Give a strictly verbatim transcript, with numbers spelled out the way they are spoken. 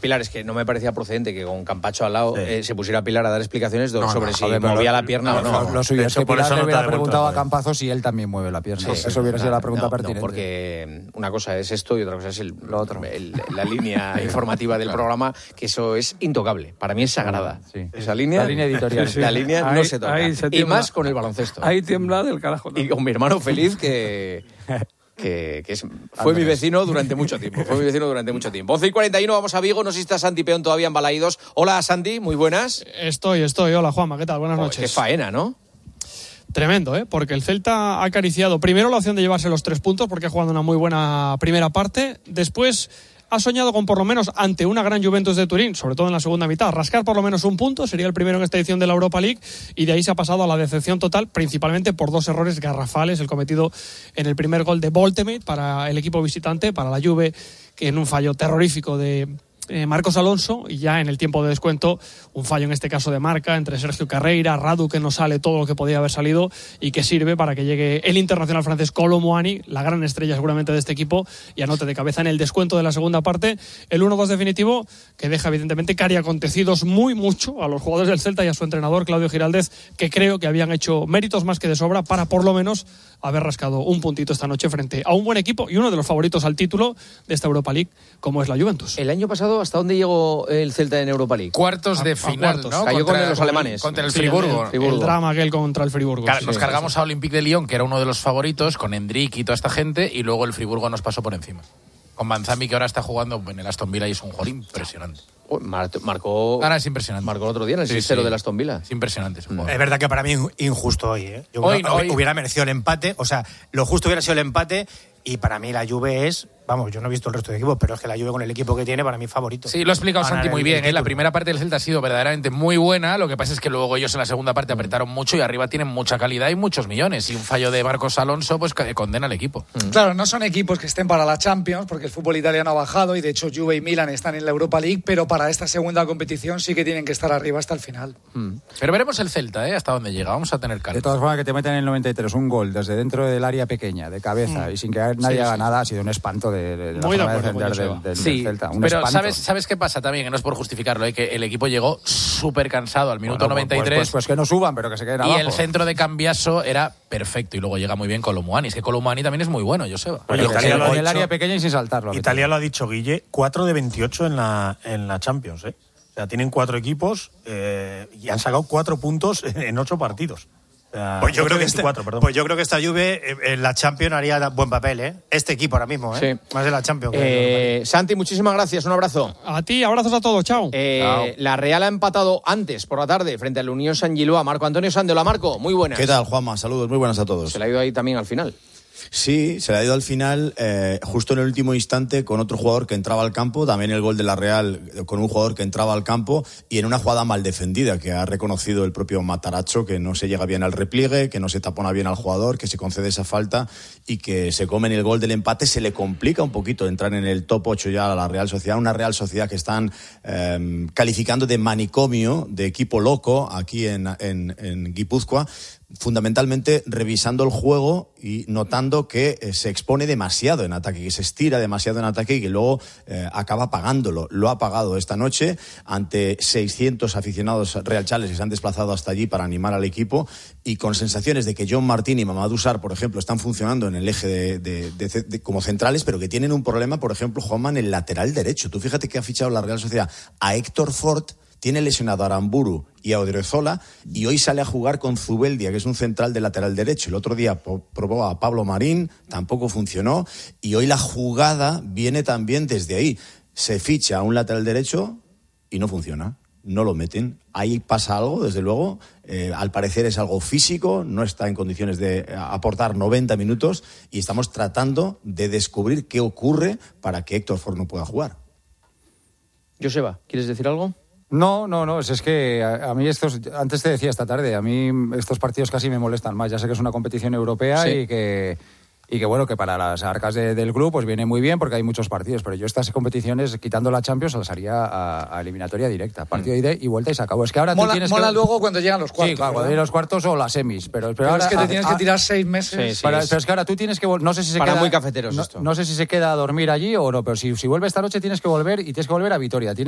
Pilar, es que no me parecía procedente que con Campacho al lado sí. eh, se pusiera Pilar a dar explicaciones no, sobre no, si joder, movía la pierna no, o no. Lo, lo suyo es que Pilar le hubiera preguntado a Campazo si él también mueve la pierna. Sí, eso sí, hubiera sido no, la pregunta no, pertinente. No, porque una cosa es esto y otra cosa es el, lo otro. El, la línea informativa del claro. programa, que eso es intocable. Para mí es sagrada. Sí. Esa línea, la línea editorial. Sí, sí. La línea ahí, no se toca. Se y más con el baloncesto. Ahí tiembla del carajo. ¿No? Y con mi hermano feliz que... Que, que es, fue mi vecino durante mucho tiempo. Fue mi vecino durante mucho tiempo. once y cuarenta y uno, vamos a Vigo. No sé si está Santi Peón todavía en Balaídos. Hola, Santi, muy buenas. Estoy, estoy. Hola, Juanma, ¿qué tal? Buenas oh, noches. Qué faena, ¿no? Tremendo, ¿eh? Porque el Celta ha acariciado primero la opción de llevarse los tres puntos porque ha jugado una muy buena primera parte. Después ha soñado con por lo menos ante una gran Juventus de Turín, sobre todo en la segunda mitad, rascar por lo menos un punto, sería el primero en esta edición de la Europa League, y de ahí se ha pasado a la decepción total, principalmente por dos errores garrafales, el cometido en el primer gol de Voltemate para el equipo visitante, para la Juve, que en un fallo terrorífico de eh, Marcos Alonso, y ya en el tiempo de descuento un fallo en este caso de marca entre Sergio Carreira, Radu, que no sale todo lo que podía haber salido y que sirve para que llegue el internacional francés Kolo Muani, la gran estrella seguramente de este equipo, y anote de cabeza en el descuento de la segunda parte el uno dos definitivo, que deja evidentemente cari acontecidos muy mucho a los jugadores del Celta y a su entrenador Claudio Giraldez, que creo que habían hecho méritos más que de sobra para por lo menos haber rascado un puntito esta noche frente a un buen equipo y uno de los favoritos al título de esta Europa League, como es la Juventus. El año pasado, ¿hasta dónde llegó el Celta en Europa League? Cuartos de a, final, a cuartos. ¿no? Cayó contra, con los alemanes. Contra el sí, Friburgo. El, Friburgo. El drama aquel contra el Friburgo. Claro, sí, nos sí, cargamos sí. a Olympique de Lyon, que era uno de los favoritos, con Endrick y toda esta gente, y luego el Friburgo nos pasó por encima. Con Banzami, que ahora está jugando en el Aston Villa y es un jugador impresionante. Mar- marcó Ahora es impresionante. Marcó el otro día en el sí, sextero sí. del Aston Villa. Es impresionante ese jugador. Es verdad que para mí injusto hoy, ¿eh? Yo hoy, creo, no, hoy hubiera merecido el empate, o sea, lo justo hubiera sido el empate, y para mí la Juve es, vamos, yo no he visto el resto de equipos, pero es que la Juve con el equipo que tiene para mí es favorito. Sí, lo ha explicado Ganar Santi muy el, bien, el ¿eh? La primera parte del Celta ha sido verdaderamente muy buena, lo que pasa es que luego ellos en la segunda parte apretaron mucho y arriba tienen mucha calidad y muchos millones, y un fallo de Marcos Alonso pues condena al equipo. Mm. Claro, no son equipos que estén para la Champions, porque el fútbol italiano ha bajado y de hecho Juve y Milan están en la Europa League, pero para esta segunda competición sí que tienen que estar arriba hasta el final. Mm. Pero veremos el Celta, ¿eh? Hasta dónde llega, vamos a tener calma. De todas formas, que te meten en el noventa y tres un gol desde dentro del área pequeña, de cabeza, mm. y sin que nadie sí, haga sí. nada, ha sido un espanto de, de, de la Muy forma de de acuerdo, defender del, del, sí, del Celta. Un pero espanto. ¿sabes, ¿sabes qué pasa también? Que no es por justificarlo, ¿eh? Que el equipo llegó súper cansado al minuto bueno, noventa y tres. Pues, pues, pues que no suban, pero que se queden y abajo. el centro de Cambiaso era perfecto y luego llega muy bien Kolo Muani. Es que Kolo Muani también es muy bueno, Joseba. Oye, Italia lo ha en el dicho, área pequeña y sin saltarlo. Italia lo ha dicho, Guille, cuatro de veintiocho en la, en la Champions, ¿eh? O sea, tienen cuatro equipos eh, y han sacado cuatro puntos en ocho partidos. O sea, pues, yo creo que veinticuatro, este, perdón. pues yo creo que esta Juve en la Champions haría buen papel, ¿eh? Este equipo ahora mismo, ¿eh? Sí. Más de la Champions. Eh, Santi, muchísimas gracias, un abrazo. A ti, abrazos a todos, chao. Eh, Chao. La Real ha empatado antes, por la tarde, frente al Unión San Giloa. Marco Antonio Sandola. Marco, muy buenas. ¿Qué tal, Juanma? Saludos, muy buenas a todos. Se le ha ido ahí también al final. Sí, se le ha ido al final, eh, justo en el último instante, con otro jugador que entraba al campo, también el gol de la Real con un jugador que entraba al campo, y en una jugada mal defendida, que ha reconocido el propio Matarazzo, que no se llega bien al repliegue, que no se tapona bien al jugador, que se concede esa falta y que se comen el gol del empate. Se le complica un poquito entrar en el top ocho ya a la Real Sociedad, una Real Sociedad que están eh, calificando de manicomio, de equipo loco, aquí en, en, en Guipúzcoa, fundamentalmente revisando el juego y notando que eh, se expone demasiado en ataque, que se estira demasiado en ataque y que luego eh, acaba pagándolo. Lo ha pagado esta noche ante seiscientos aficionados realchales que se han desplazado hasta allí para animar al equipo, y con sensaciones de que John Martín y Mamadou Sarr, por ejemplo, están funcionando en el eje de, de, de, de, de, como centrales, pero que tienen un problema, por ejemplo, Juanma, en el lateral derecho. Tú fíjate que ha fichado la Real Sociedad a Héctor Fort, tiene lesionado a Aramburu y a Odriozola, y hoy sale a jugar con Zubeldia, que es un central de lateral derecho. El otro día po- probó a Pablo Marín, tampoco funcionó, y hoy la jugada viene también desde ahí. Se ficha a un lateral derecho y no funciona, no lo meten. Ahí pasa algo, desde luego. Eh, al parecer es algo físico, no está en condiciones de aportar noventa minutos, y estamos tratando de descubrir qué ocurre para que Héctor Fort no pueda jugar. Joseba, ¿quieres decir algo? No, no, no, es que a, a mí estos, antes te decía esta tarde, a mí estos partidos casi me molestan más. Ya sé que es una competición europea, sí, y que y que bueno, que para las arcas de, del club pues viene muy bien porque hay muchos partidos, pero yo estas competiciones, quitando la Champions, las haría a, a eliminatoria directa, partido mm. ida y vuelta y se acabó. Es que ahora mola, tú tienes mola que... luego cuando llegan los cuartos. Sí, claro, cuando llegan los cuartos o las semis, pero, pero, pero ahora es que te tienes a, que tirar seis meses. Sí, sí, para, es... pero es que ahora tú tienes que no sé si se para queda muy cafeteros no, esto. No sé si se queda a dormir allí o no, pero si, si vuelve esta noche tienes que volver y tienes que volver a Vitoria. Tienes